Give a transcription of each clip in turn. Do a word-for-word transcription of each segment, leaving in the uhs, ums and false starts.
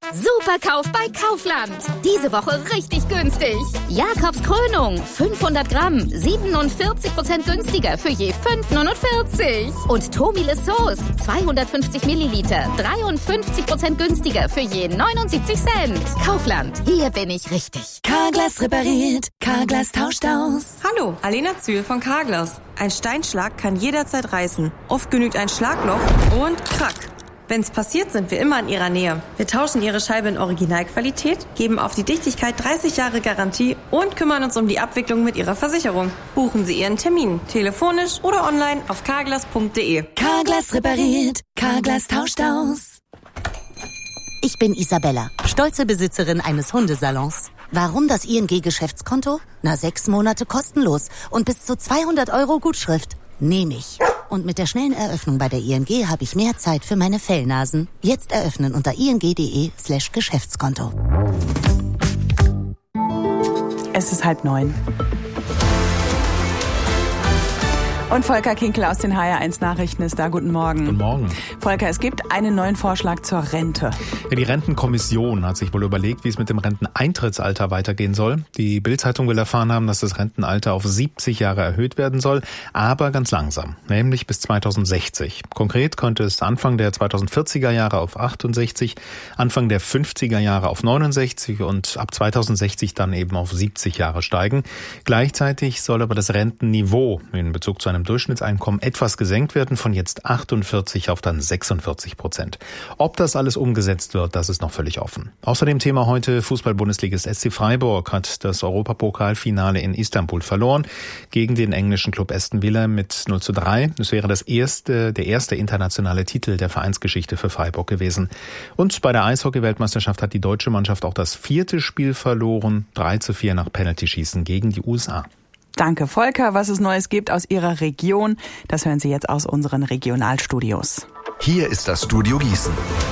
Superkauf bei Kaufland. Diese Woche richtig günstig. Jakobs Krönung, fünfhundert Gramm, siebenundvierzig Prozent günstiger für je fünf neunundvierzig. Und Tomile Sauce, zweihundertfünfzig Milliliter, dreiundfünfzig Prozent günstiger für je neunundsiebzig Cent. Kaufland, hier bin ich richtig. Carglass repariert, Carglass tauscht aus. Hallo, Alena Zühl von Carglass. Ein Steinschlag kann jederzeit reißen. Oft genügt ein Schlagloch und krack. Wenn's passiert, sind wir immer in Ihrer Nähe. Wir tauschen Ihre Scheibe in Originalqualität, geben auf die Dichtigkeit dreißig Jahre Garantie und kümmern uns um die Abwicklung mit Ihrer Versicherung. Buchen Sie Ihren Termin, telefonisch oder online auf carglass punkt de. Carglass repariert, Carglass tauscht aus. Ich bin Isabella, stolze Besitzerin eines Hundesalons. Warum das I N G-Geschäftskonto? Na, sechs Monate kostenlos und bis zu zweihundert Euro Gutschrift. Nehme ich. Und mit der schnellen Eröffnung bei der I N G habe ich mehr Zeit für meine Fellnasen. Jetzt eröffnen unter ing.de slash Geschäftskonto. Es ist halb neun. Und Volker Kinkel aus den H R eins Nachrichten ist da. Guten Morgen. Guten Morgen. Volker, es gibt einen neuen Vorschlag zur Rente. Ja, die Rentenkommission hat sich wohl überlegt, wie es mit dem Renteneintrittsalter weitergehen soll. Die Bild-Zeitung will erfahren haben, dass das Rentenalter auf siebzig Jahre erhöht werden soll, aber ganz langsam, nämlich bis zweitausendsechzig. Konkret könnte es Anfang der zweitausendvierziger Jahre auf achtundsechzig, Anfang der fünfziger Jahre auf neunundsechzig und ab zweitausendsechzig dann eben auf siebzig Jahre steigen. Gleichzeitig soll aber das Rentenniveau in Bezug zu einem Durchschnittseinkommen etwas gesenkt werden, von jetzt achtundvierzig auf dann sechsundvierzig Prozent. Ob das alles umgesetzt wird, das ist noch völlig offen. Außerdem Thema heute: Fußball-Bundesligist S C Freiburg hat das Europapokalfinale in Istanbul verloren gegen den englischen Club Aston Villa mit null zu drei. Es wäre das erste, der erste internationale Titel der Vereinsgeschichte für Freiburg gewesen. Und bei der Eishockey-Weltmeisterschaft hat die deutsche Mannschaft auch das vierte Spiel verloren, drei zu vier nach Penaltyschießen gegen die U S A. Danke, Volker. Was es Neues gibt aus Ihrer Region, das hören Sie jetzt aus unseren Regionalstudios. Hier ist das Studio Gießen.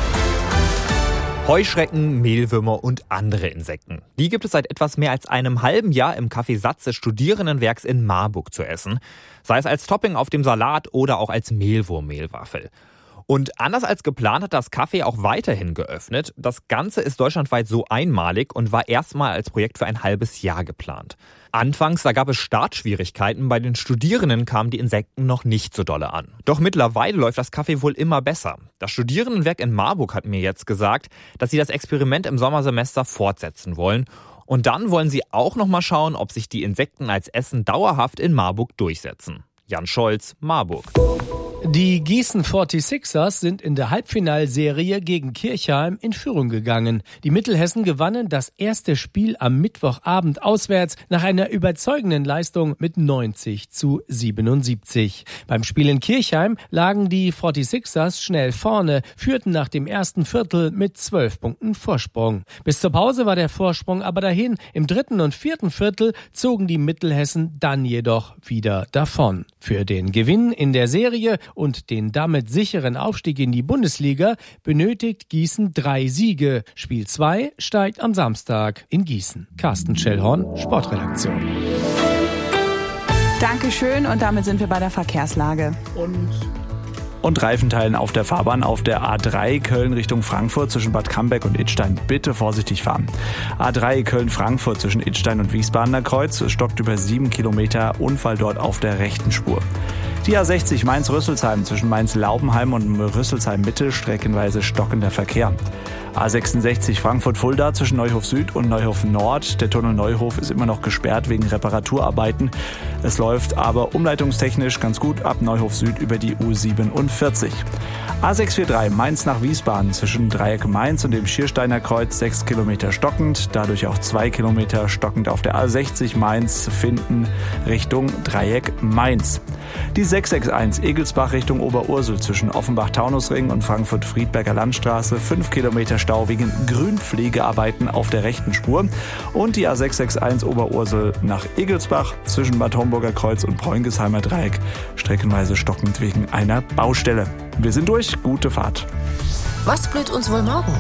Heuschrecken, Mehlwürmer und andere Insekten. Die gibt es seit etwas mehr als einem halben Jahr im Café Satz des Studierendenwerks in Marburg zu essen. Sei es als Topping auf dem Salat oder auch als Mehlwurmmehlwaffel. Und anders als geplant hat das Café auch weiterhin geöffnet. Das Ganze ist deutschlandweit so einmalig und war erstmal als Projekt für ein halbes Jahr geplant. Anfangs, da gab es Startschwierigkeiten, bei den Studierenden kamen die Insekten noch nicht so dolle an. Doch mittlerweile läuft das Café wohl immer besser. Das Studierendenwerk in Marburg hat mir jetzt gesagt, dass sie das Experiment im Sommersemester fortsetzen wollen. Und dann wollen sie auch noch mal schauen, ob sich die Insekten als Essen dauerhaft in Marburg durchsetzen. Jan Scholz, Marburg. Die Gießen forty-sixers sind in der Halbfinalserie gegen Kirchheim in Führung gegangen. Die Mittelhessen gewannen das erste Spiel am Mittwochabend auswärts nach einer überzeugenden Leistung mit neunzig zu siebenundsiebzig. Beim Spiel in Kirchheim lagen die forty-sixers schnell vorne, führten nach dem ersten Viertel mit zwölf Punkten Vorsprung. Bis zur Pause war der Vorsprung aber dahin. Im dritten und vierten Viertel zogen die Mittelhessen dann jedoch wieder davon. Für den Gewinn in der Serie und den damit sicheren Aufstieg in die Bundesliga benötigt Gießen drei Siege. Spiel zwei steigt am Samstag in Gießen. Carsten Schellhorn, Sportredaktion. Dankeschön und damit sind wir bei der Verkehrslage. Und Und Reifenteilen auf der Fahrbahn auf der A drei Köln Richtung Frankfurt zwischen Bad Camberg und Idstein. Bitte vorsichtig fahren. A drei Köln-Frankfurt zwischen Idstein und Wiesbadener Kreuz. Es stockt über sieben Kilometer. Unfall dort auf der rechten Spur. Die A sechzig Mainz-Rüsselsheim zwischen Mainz-Laubenheim und Rüsselsheim-Mitte streckenweise stockender Verkehr. A sechsundsechzig Frankfurt-Fulda zwischen Neuhof Süd und Neuhof Nord. Der Tunnel Neuhof ist immer noch gesperrt wegen Reparaturarbeiten. Es läuft aber umleitungstechnisch ganz gut ab Neuhof Süd über die U siebenundvierzig. A sechs vier drei Mainz nach Wiesbaden zwischen Dreieck Mainz und dem Schiersteiner Kreuz sechs Kilometer stockend, dadurch auch zwei Kilometer stockend auf der A sechzig Mainz-Finden Richtung Dreieck Mainz. Die sechs sechs eins Egelsbach Richtung Oberursel zwischen Offenbach-Taunusring und Frankfurt-Friedberger Landstraße fünf Kilometer Stau wegen Grünpflegearbeiten auf der rechten Spur. Und die A sechs sechs eins Oberursel nach Egelsbach zwischen Bad Homburger Kreuz und Preungesheimer Dreieck streckenweise stockend wegen einer Baustelle. Wir sind durch, gute Fahrt. Was blüht uns wohl morgen?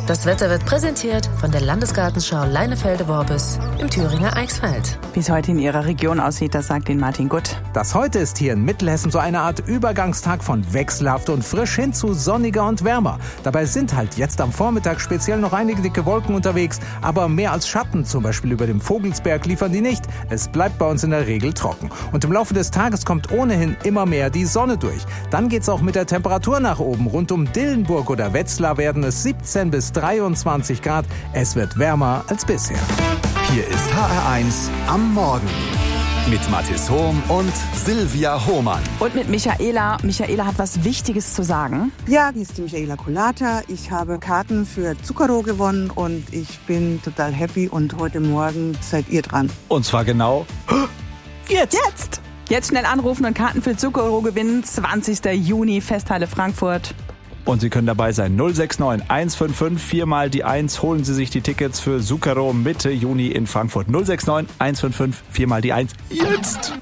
Das Wetter wird präsentiert von der Landesgartenschau Leinefelde-Worbis im Thüringer Eichsfeld. Wie es heute in Ihrer Region aussieht, das sagt Ihnen Martin Gutt. Das heute ist hier in Mittelhessen so eine Art Übergangstag von wechselhaft und frisch hin zu sonniger und wärmer. Dabei sind halt jetzt am Vormittag speziell noch einige dicke Wolken unterwegs, aber mehr als Schatten, zum Beispiel über dem Vogelsberg, liefern die nicht. Es bleibt bei uns in der Regel trocken. Und im Laufe des Tages kommt ohnehin immer mehr die Sonne durch. Dann geht's auch mit der Temperatur nach oben. Rund um Dillenburg oder Wetzlar werden es siebzehn bis dreiundzwanzig Grad. Es wird wärmer als bisher. Hier ist H R eins am Morgen mit Mathis Hohm und Silvia Hohmann. Und mit Michaela. Michaela hat was Wichtiges zu sagen. Ja, hier ist die Michaela Kulata. Ich habe Karten für Zucchero gewonnen und ich bin total happy und heute Morgen seid ihr dran. Und zwar genau jetzt. Jetzt. Jetzt schnell anrufen und Karten für Zucchero gewinnen. zwanzigster Juni, Festhalle Frankfurt. Und Sie können dabei sein. null sechs neun eins fünf fünf vier mal die eins. Holen Sie sich die Tickets für Zucchero Mitte Juni in Frankfurt. null sechs neun eins fünf fünf vier mal die eins. Jetzt!